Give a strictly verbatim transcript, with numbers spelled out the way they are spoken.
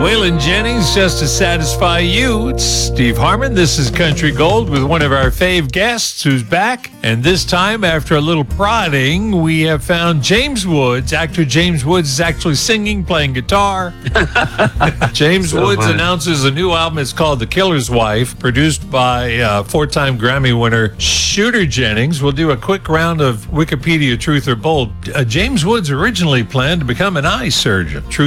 Waylon Jennings, just to satisfy you. It's Steve Harmon. This is Country Gold with one of our fave guests who's back. And this time, after a little prodding, we have found James Woods. Actor James Woods is actually singing, playing guitar. James So Woods funny. announces a new album. It's called The Killer's Wife, produced by uh, four-time Grammy winner Shooter Jennings. We'll do a quick round of Wikipedia Truth or Bold. Uh, James Woods originally planned to become an eye surgeon. Truth